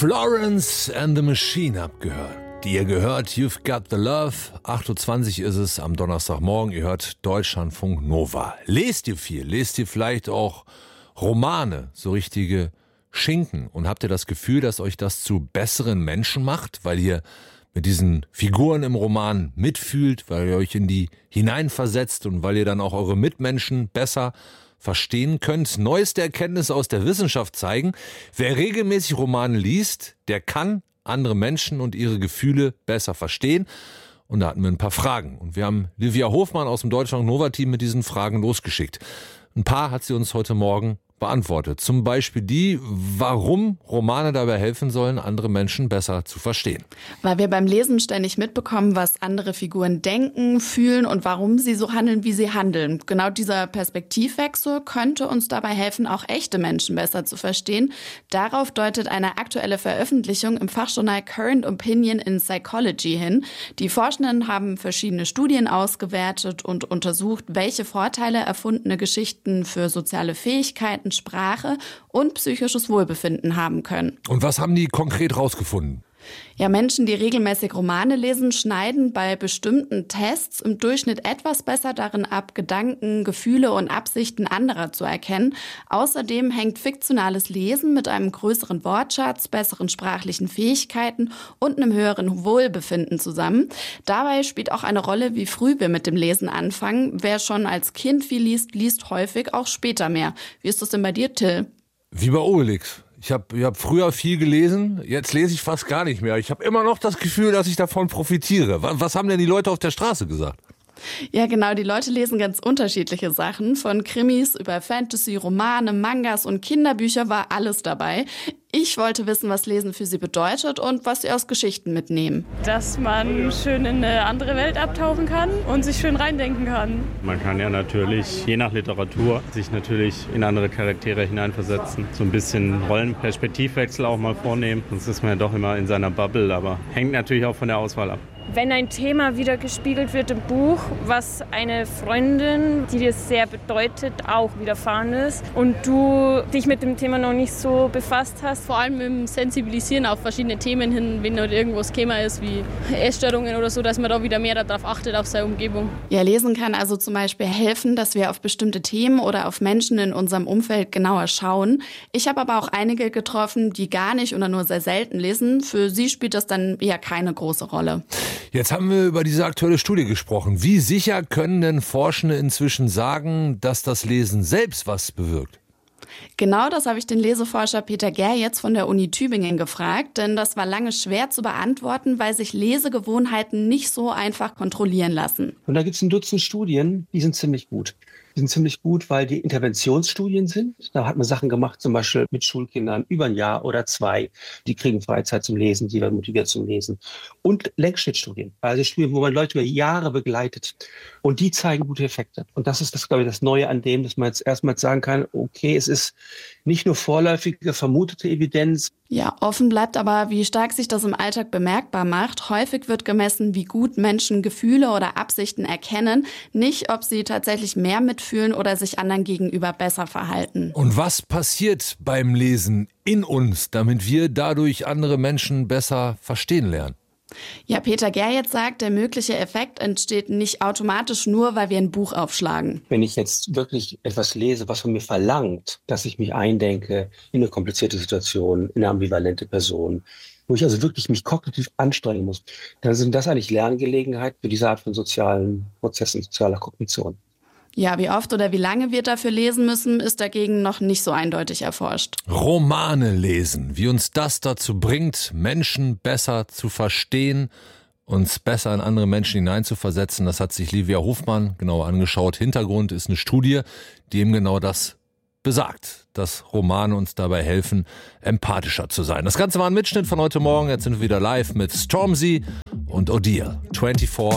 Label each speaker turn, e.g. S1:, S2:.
S1: Florence and the Machine abgehört. Ihr gehört You've Got the Love. 8.20 Uhr ist es am Donnerstagmorgen. Ihr hört Deutschlandfunk Nova. Lest ihr viel? Lest ihr vielleicht auch Romane, so richtige Schinken? Und habt ihr das Gefühl, dass euch das zu besseren Menschen macht, weil ihr mit diesen Figuren im Roman mitfühlt, weil ihr euch in die hineinversetzt und weil ihr dann auch eure Mitmenschen besser verstehen könnt? Neueste Erkenntnisse aus der Wissenschaft zeigen, wer regelmäßig Romane liest, der kann andere Menschen und ihre Gefühle besser verstehen. Und da hatten wir ein paar Fragen. Und wir haben Livia Hofmann aus dem Deutschland-Nova-Team mit diesen Fragen losgeschickt. Ein paar hat sie uns heute Morgen beantwortet. Zum Beispiel die, warum Romane dabei helfen sollen, andere Menschen besser zu verstehen.
S2: Weil wir beim Lesen ständig mitbekommen, was andere Figuren denken, fühlen und warum sie so handeln, wie sie handeln. Genau dieser Perspektivwechsel könnte uns dabei helfen, auch echte Menschen besser zu verstehen. Darauf deutet eine aktuelle Veröffentlichung im Fachjournal Current Opinion in Psychology hin. Die Forschenden haben verschiedene Studien ausgewertet und untersucht, welche Vorteile erfundene Geschichten für soziale Fähigkeiten, Sprache und psychisches Wohlbefinden haben können.
S1: Und was haben die konkret rausgefunden?
S2: Ja, Menschen, die regelmäßig Romane lesen, schneiden bei bestimmten Tests im Durchschnitt etwas besser darin ab, Gedanken, Gefühle und Absichten anderer zu erkennen. Außerdem hängt fiktionales Lesen mit einem größeren Wortschatz, besseren sprachlichen Fähigkeiten und einem höheren Wohlbefinden zusammen. Dabei spielt auch eine Rolle, wie früh wir mit dem Lesen anfangen. Wer schon als Kind viel liest, liest häufig auch später mehr. Wie ist das denn bei dir, Till?
S1: Wie bei Obelix. Ich hab früher viel gelesen, jetzt lese ich fast gar nicht mehr. Ich habe immer noch das Gefühl, dass ich davon profitiere. Was haben denn die Leute auf der Straße gesagt?
S2: Ja, genau, die Leute lesen ganz unterschiedliche Sachen. Von Krimis über Fantasy, Romane, Mangas und Kinderbücher war alles dabei. Ich wollte wissen, was Lesen für sie bedeutet und was sie aus Geschichten mitnehmen.
S3: Dass man schön in eine andere Welt abtauchen kann und sich schön reindenken kann.
S4: Man kann ja natürlich, je nach Literatur, sich natürlich in andere Charaktere hineinversetzen. So ein bisschen Rollenperspektivwechsel auch mal vornehmen. Sonst ist man ja doch immer in seiner Bubble, aber hängt natürlich auch von der Auswahl ab.
S3: Wenn ein Thema wieder gespiegelt wird im Buch, was eine Freundin, die dir sehr bedeutet, auch widerfahren ist und du dich mit dem Thema noch nicht so befasst hast.
S5: Vor allem im Sensibilisieren auf verschiedene Themen hin, wenn dort irgendwas Thema ist wie Essstörungen oder so, dass man da wieder mehr darauf achtet, auf seine Umgebung.
S2: Ja, Lesen kann also zum Beispiel helfen, dass wir auf bestimmte Themen oder auf Menschen in unserem Umfeld genauer schauen. Ich habe aber auch einige getroffen, die gar nicht oder nur sehr selten lesen. Für sie spielt das dann eher keine große Rolle.
S1: Jetzt haben wir über diese aktuelle Studie gesprochen. Wie sicher können denn Forschende inzwischen sagen, dass das Lesen selbst was bewirkt?
S2: Genau das habe ich den Leseforscher Peter Gerr jetzt von der Uni Tübingen gefragt, denn das war lange schwer zu beantworten, weil sich Lesegewohnheiten nicht so einfach kontrollieren lassen.
S6: Und da gibt es ein Dutzend Studien, die sind ziemlich gut. Die sind ziemlich gut, weil die Interventionsstudien sind. Da hat man Sachen gemacht, zum Beispiel mit Schulkindern über ein Jahr oder 2. Die kriegen Freizeit zum Lesen, die werden motiviert zum Lesen. Und Längsschnittstudien, also Studien, wo man Leute über Jahre begleitet. Und die zeigen gute Effekte. Und das ist, glaube ich, das Neue an dem, dass man jetzt erstmal sagen kann, okay, es ist nicht nur vorläufige, vermutete Evidenz.
S2: Ja, offen bleibt aber, wie stark sich das im Alltag bemerkbar macht. Häufig wird gemessen, wie gut Menschen Gefühle oder Absichten erkennen, nicht, ob sie tatsächlich mehr mitfühlen oder sich anderen gegenüber besser verhalten.
S1: Und was passiert beim Lesen in uns, damit wir dadurch andere Menschen besser verstehen lernen?
S2: Ja, Peter Gerr jetzt sagt, der mögliche Effekt entsteht nicht automatisch nur, weil wir ein Buch aufschlagen.
S6: Wenn ich jetzt wirklich etwas lese, was von mir verlangt, dass ich mich eindenke in eine komplizierte Situation, in eine ambivalente Person, wo ich also wirklich mich kognitiv anstrengen muss, dann sind das eigentlich Lerngelegenheiten für diese Art von sozialen Prozessen, sozialer Kognition.
S2: Ja, wie oft oder wie lange wir dafür lesen müssen, ist dagegen noch nicht so eindeutig erforscht.
S1: Romane lesen, wie uns das dazu bringt, Menschen besser zu verstehen, uns besser in andere Menschen hineinzuversetzen, das hat sich Livia Hofmann genauer angeschaut. Hintergrund ist eine Studie, die eben genau das besagt, dass Romane uns dabei helfen, empathischer zu sein. Das Ganze war ein Mitschnitt von heute Morgen. Jetzt sind wir wieder live mit Stormzy und Odile. 24